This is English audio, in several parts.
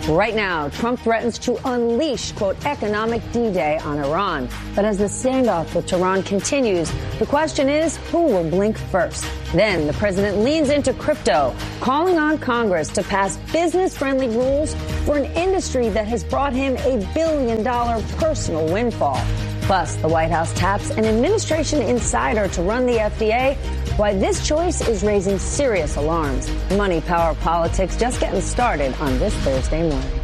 Right now, Trump threatens to unleash, quote, economic D-Day on Iran. But as the standoff with Tehran continues, the question is, who will blink first? Then the president leans into crypto, calling on Congress to pass business-friendly rules for an industry that has brought him $1 billion personal windfall. Plus, the White House taps an administration insider to run the FDA. Why this choice is raising serious alarms. Money, power, politics just getting started on this Thursday morning.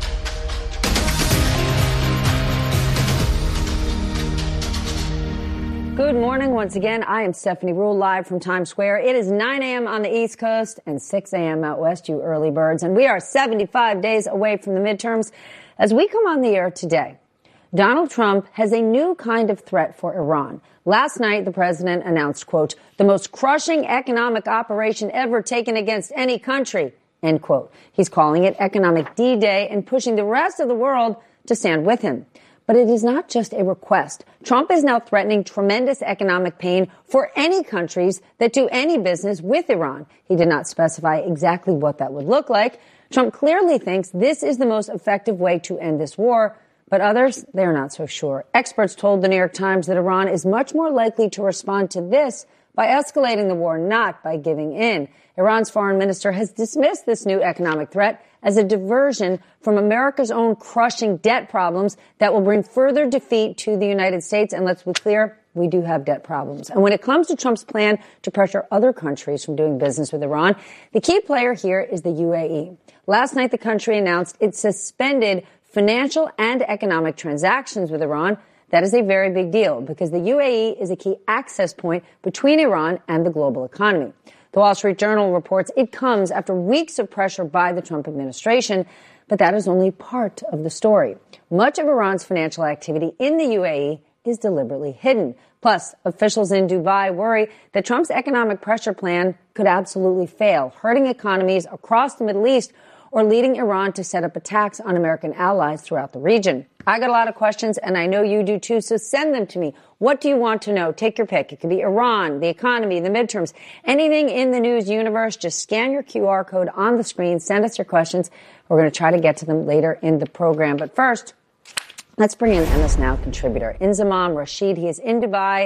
Good morning once again. I am Stephanie Ruhle, live from Times Square. It is 9 a.m. on the East Coast and 6 a.m. out west, you early birds. And we are 75 days away from the midterms. As we come on the air today, Donald Trump has a new kind of threat for Iran. Last night, the president announced, quote, the most crushing economic operation ever taken against any country, end quote. He's calling it Economic D-Day and pushing the rest of the world to stand with him. But it is not just a request. Trump is now threatening tremendous economic pain for any countries that do any business with Iran. He did not specify exactly what that would look like. Trump clearly thinks this is the most effective way to end this war. But others, they're not so sure. Experts told the New York Times that Iran is much more likely to respond to this by escalating the war, not by giving in. Iran's foreign minister has dismissed this new economic threat as a diversion from America's own crushing debt problems that will bring further defeat to the United States. And let's be clear, we do have debt problems. And when it comes to Trump's plan to pressure other countries from doing business with Iran, the key player here is the UAE. Last night, the country announced it suspended financial and economic transactions with Iran. That is a very big deal because the UAE is a key access point between Iran and the global economy. The Wall Street Journal reports it comes after weeks of pressure by the Trump administration, but that is only part of the story. Much of Iran's financial activity in the UAE is deliberately hidden. Plus, officials in Dubai worry that Trump's economic pressure plan could absolutely fail, hurting economies across the Middle East or leading Iran to set up attacks on American allies throughout the region. I got a lot of questions, and I know you do too, so send them to me. What do you want to know? Take your pick. It could be Iran, the economy, the midterms, anything in the news universe. Just scan your QR code on the screen. Send us your questions. We're going to try to get to them later in the program. But first, let's bring in MS Now contributor Inzamam Rashid. He is in Dubai.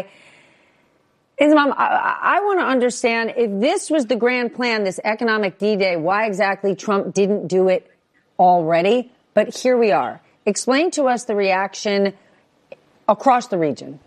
Inzamam, I want to understand if this was the grand plan, this economic D-Day, why exactly Trump didn't do it already. But here we are. Explain to us the reaction across the region.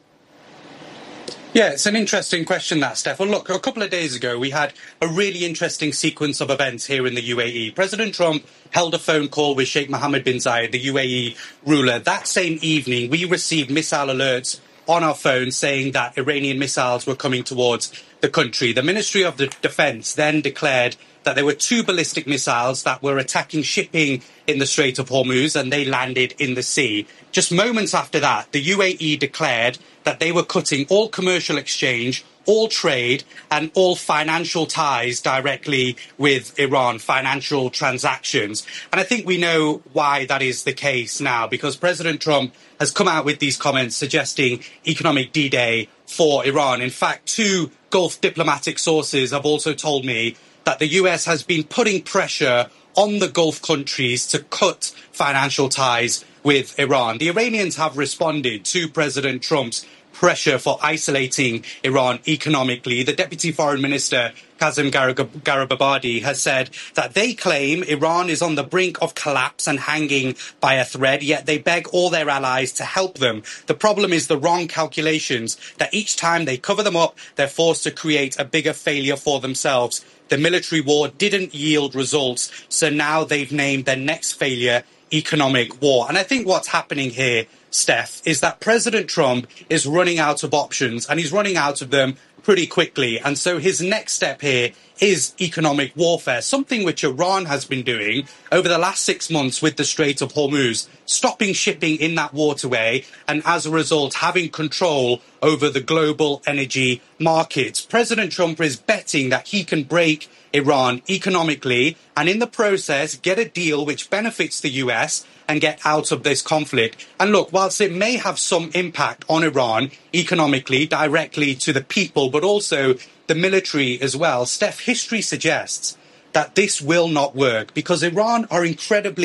Yeah, it's an interesting question, that, Steph. Well, look, a couple of days ago, we had a really interesting sequence of events here in the UAE. President Trump held a phone call with Sheikh Mohammed bin Zayed, the UAE ruler. That same evening, we received missile alerts on our phone saying that Iranian missiles were coming towards the country. The Ministry of Defense then declared that there were 2 ballistic missiles that were attacking shipping in the Strait of Hormuz, and they landed in the sea. Just moments after that, the UAE declared that they were cutting all commercial exchange, all trade, and all financial ties directly with Iran, financial transactions. And I think we know why that is the case now, because President Trump has come out with these comments suggesting economic D-Day for Iran. In fact, 2 Gulf diplomatic sources have also told me that the US has been putting pressure on the Gulf countries to cut financial ties with Iran. The Iranians have responded to President Trump's pressure for isolating Iran economically. The Deputy Foreign Minister, Kazem Garibabadi, has said that they claim Iran is on the brink of collapse and hanging by a thread, yet they beg all their allies to help them. The problem is the wrong calculations, that each time they cover them up, they're forced to create a bigger failure for themselves. The military war didn't yield results, so now they've named their next failure economic war. And I think what's happening here, Steph, is that President Trump is running out of options, and he's running out of them pretty quickly. And so his next step here is economic warfare, something which Iran has been doing over the last 6 months with the Strait of Hormuz, stopping shipping in that waterway, and as a result, having control over the global energy markets. President Trump is betting that he can break Iran economically and in the process get a deal which benefits the US and get out of this conflict. And look, whilst it may have some impact on Iran economically, directly to the people, but also the military as well, Steph, history suggests that this will not work because Iran are incredibly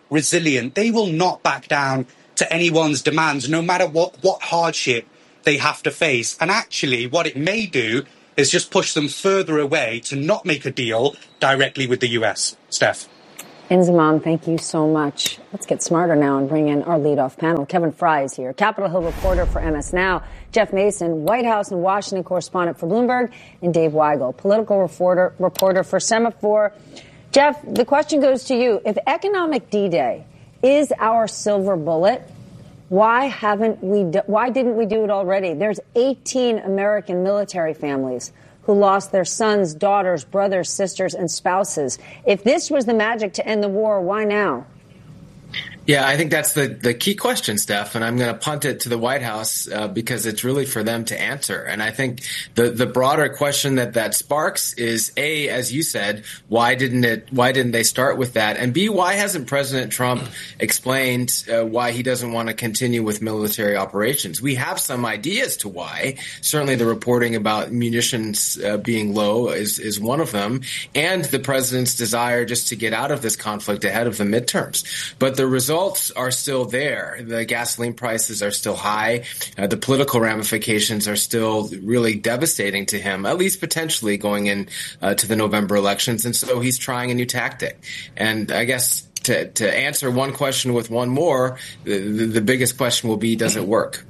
resilient. They will not back down to anyone's demands, no matter what hardship they have to face. And actually, what it may do is just push them further away to not make a deal directly with the US. Steph. Inzamam, thank you so much. Let's get smarter now and bring in our leadoff panel. Kevin Fry is here, Capitol Hill reporter for MS Now. Jeff Mason, White House and Washington correspondent for Bloomberg. And Dave Weigel, political reporter for Semaphore. Jeff, the question goes to you. If economic D-Day is our silver bullet, why didn't we do it already? There's 18 American military families who lost their sons, daughters, brothers, sisters, and spouses. If this was the magic to end the war, why now? Yeah, I think that's the key question, Steph, and I'm going to punt it to the White House because it's really for them to answer. And I think the broader question that sparks is A, as you said, why didn't they start with that? And B, why hasn't President Trump explained why he doesn't want to continue with military operations? We have some ideas to why. Certainly the reporting about munitions being low is one of them, and the president's desire just to get out of this conflict ahead of the midterms. But the results are still there. The gasoline prices are still high. The political ramifications are still really devastating to him, at least potentially going in to the November elections. And so he's trying a new tactic. And I guess to answer one question with one more, the biggest question will be, does it work?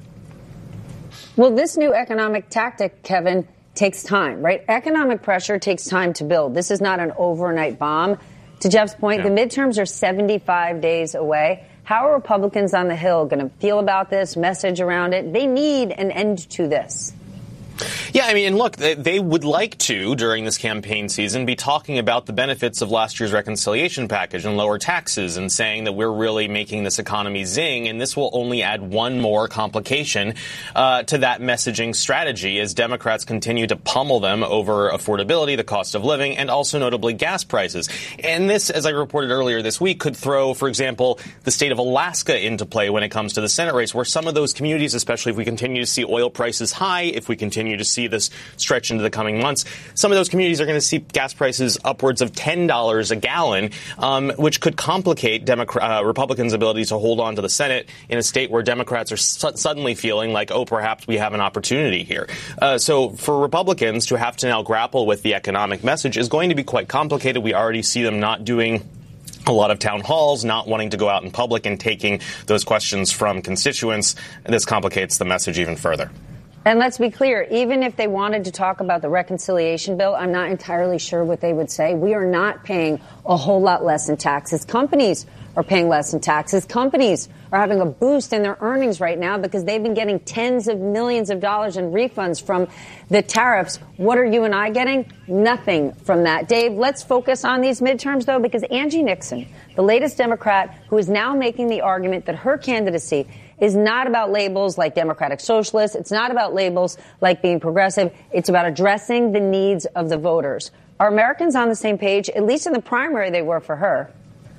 Well, this new economic tactic, Kevin, takes time, right? Economic pressure takes time to build. This is not an overnight bomb. To Jeff's point, The midterms are 75 days away. How are Republicans on the Hill going to feel about this, message around it? They need an end to this. Yeah, I mean, look, they would like to, during this campaign season, be talking about the benefits of last year's reconciliation package and lower taxes and saying that we're really making this economy zing. And this will only add one more complication to that messaging strategy as Democrats continue to pummel them over affordability, the cost of living, and also notably gas prices. And this, as I reported earlier this week, could throw, for example, the state of Alaska into play when it comes to the Senate race, where some of those communities, especially if we continue to see oil prices high, if we continue to see this stretch into the coming months, some of those communities are going to see gas prices upwards of $10 a gallon, which could complicate Republicans' ability to hold on to the Senate in a state where Democrats are suddenly feeling like, oh, perhaps we have an opportunity here. So for Republicans to have to now grapple with the economic message is going to be quite complicated. We already see them not doing a lot of town halls, not wanting to go out in public and taking those questions from constituents. And this complicates the message even further. And let's be clear, even if they wanted to talk about the reconciliation bill, I'm not entirely sure what they would say. We are not paying a whole lot less in taxes. Companies are paying less in taxes. Companies are having a boost in their earnings right now because they've been getting tens of millions of dollars in refunds from the tariffs. What are you and I getting? Nothing from that. Dave, let's focus on these midterms, though, because Angie Nixon, the latest Democrat who is now making the argument that her candidacy is not about labels like Democratic Socialist. It's not about labels like being progressive. It's about addressing the needs of the voters. Are Americans on the same page? At least in the primary, they were for her.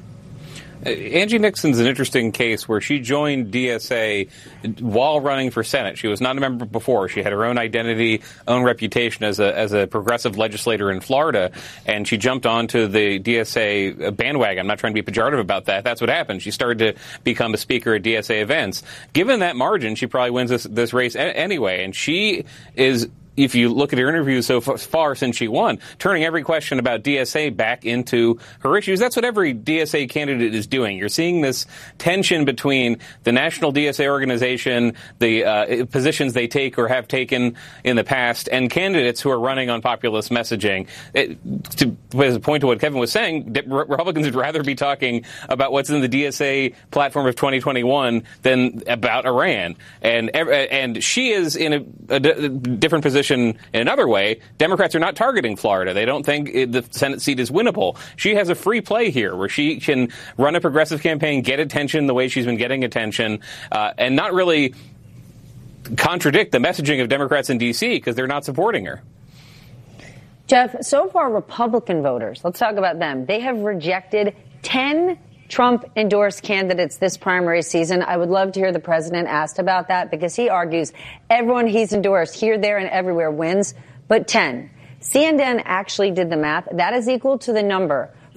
Angie Nixon's an interesting case where she joined DSA while running for Senate. She was not a member before. She had her own identity, own reputation as a progressive legislator in Florida, and she jumped onto the DSA bandwagon. I'm not trying to be pejorative about that. That's what happened. She started to become a speaker at DSA events. Given that margin, she probably wins this race anyway, and she is, if you look at her interviews so far since she won, turning every question about DSA back into her issues. That's what every DSA candidate is doing. You're seeing this tension between the national DSA organization, the positions they take or have taken in the past, and candidates who are running on populist messaging. To point to what Kevin was saying, Republicans would rather be talking about what's in the DSA platform of 2021 than about Iran. And she is in a different position in another way. Democrats are not targeting Florida. They don't think the Senate seat is winnable. She has a free play here where she can run a progressive campaign, get attention the way she's been getting attention, and not really contradict the messaging of Democrats in D.C. because they're not supporting her. Jeff, so far Republican voters, let's talk about them. They have rejected 10 Trump-endorsed candidates this primary season. I would love to hear the president asked about that because he argues everyone he's endorsed here, there, and everywhere wins, but 10. CNN actually did the math. That is equal to the number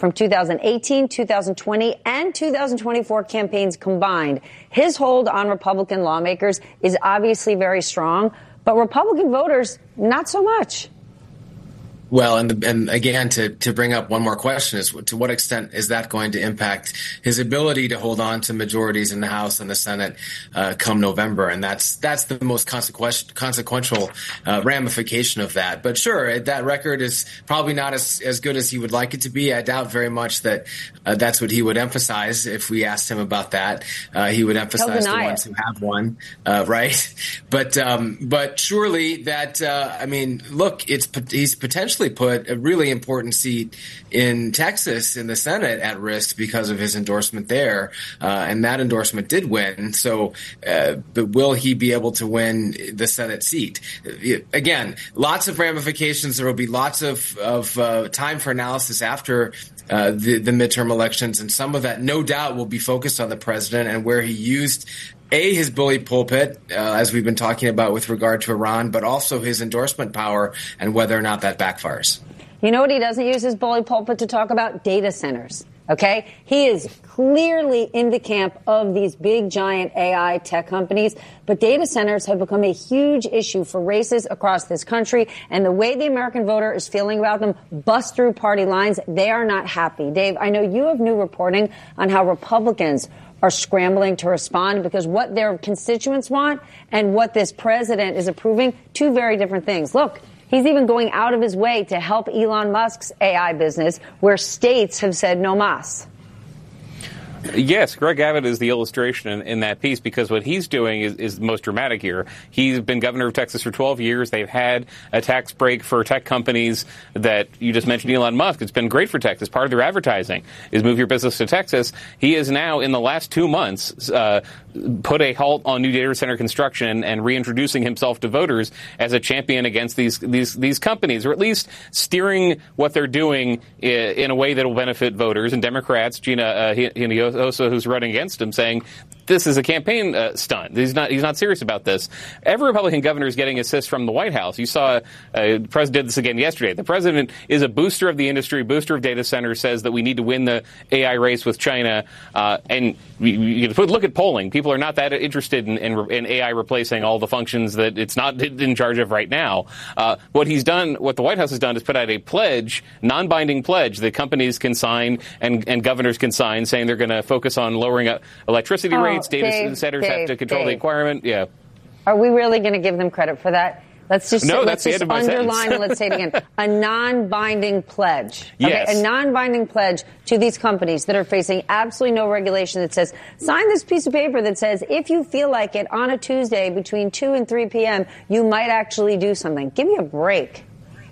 from 2018, 2020, and 2024 campaigns combined. His hold on Republican lawmakers is obviously very strong, but Republican voters, not so much. Well, and again, to bring up one more question is to what extent is that going to impact his ability to hold on to majorities in the House and the Senate come November? And that's the most consequential ramification of that. But sure, that record is probably not as good as he would like it to be. I doubt very much that that's what he would emphasize if we asked him about that. He would emphasize the ones who have won, right? But surely that look, he's potentially put a really important seat in Texas in the Senate at risk because of his endorsement there, and that endorsement did win. So, but will he be able to win the Senate seat? Again, lots of ramifications. There will be lots of time for analysis after the midterm elections, and some of that, no doubt, will be focused on the president and where he used his bully pulpit, as we've been talking about with regard to Iran, but also his endorsement power and whether or not that backfires. You know what he doesn't use his bully pulpit to talk about? Data centers. Okay? He is clearly in the camp of these big, giant AI tech companies, but data centers have become a huge issue for races across this country, and the way the American voter is feeling about them bust through party lines. They are not happy. Dave, I know you have new reporting on how Republicans are scrambling to respond because what their constituents want and what this president is approving, two very different things. Look, he's even going out of his way to help Elon Musk's AI business, where states have said no mas. Yes, Greg Abbott is the illustration in that piece because what he's doing is most dramatic here. He's been governor of Texas for 12 years. They've had a tax break for tech companies that you just mentioned, Elon Musk. It's been great for Texas. Part of their advertising is move your business to Texas. He is now, in the last 2 months, put a halt on new data center construction and reintroducing himself to voters as a champion against these companies, or at least steering what they're doing in a way that will benefit voters. And Democrats, Gina Hinojosa, who's running against him, saying this is a campaign stunt. He's not serious about this. Every Republican governor is getting assists from the White House. You saw the president did this again yesterday. The president is a booster of the industry, booster of data centers, says that we need to win the AI race with China. And you look at polling. People are not that interested in AI replacing all the functions that it's not in charge of right now. What the White House has done is put out a pledge, non-binding pledge, that companies can sign and governors can sign, saying they're going to focus on lowering electricity rates. Data centers have to control the acquirement. Yeah. Are we really going to give them credit for that? Let's just underline and let's say it again. A non-binding pledge. Yes. Okay? A non-binding pledge to these companies that are facing absolutely no regulation that says, sign this piece of paper that says, if you feel like it on a Tuesday between 2 and 3 p.m., you might actually do something. Give me a break.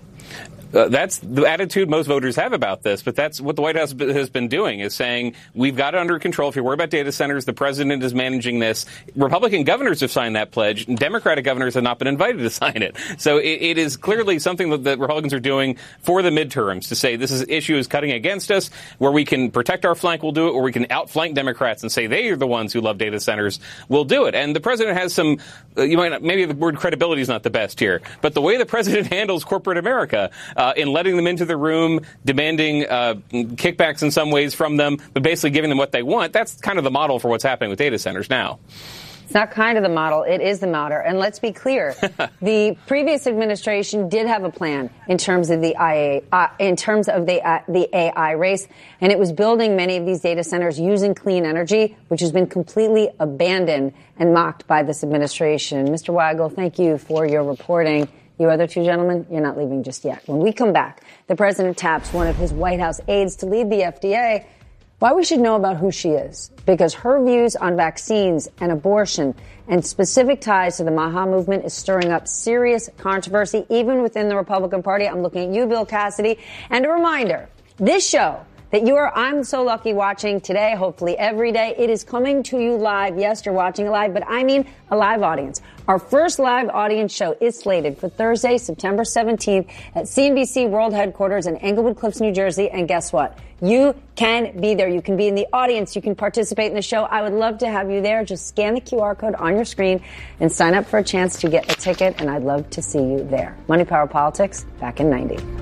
That's the attitude most voters have about this, but that's what the White House has been doing, is saying we've got it under control. If you're worried about data centers, the president is managing this. Republican governors have signed that pledge. Democratic governors have not been invited to sign it. So it is clearly something that Republicans are doing for the midterms, to say this issue is cutting against us. Where we can protect our flank, we'll do it. Or we can outflank Democrats and say they are the ones who love data centers, we'll do it. And the president has some, maybe the word credibility is not the best here, but the way the president handles corporate America, in letting them into the room, demanding kickbacks in some ways from them, but basically giving them what they want. That's kind of the model for what's happening with data centers now. It's not kind of the model. It is the model. And let's be clear. The previous administration did have a plan in terms of the AI race, and it was building many of these data centers using clean energy, which has been completely abandoned and mocked by this administration. Mr. Weigel, thank you for your reporting. You other two gentlemen, you're not leaving just yet. When we come back, the president taps one of his White House aides to lead the FDA. Why we should know about who she is, because her views on vaccines and abortion and specific ties to the MAHA movement is stirring up serious controversy, even within the Republican Party. I'm looking at you, Bill Cassidy. And a reminder, this show that I'm so lucky watching today, hopefully every day, it is coming to you live. Yes, you're watching live, but I mean a live audience. Our first live audience show is slated for Thursday, September 17th at CNBC World Headquarters in Englewood Cliffs, New Jersey. And guess what? You can be there. You can be in the audience. You can participate in the show. I would love to have you there. Just scan the QR code on your screen and sign up for a chance to get a ticket. And I'd love to see you there. Money, Power, Politics, back in 90.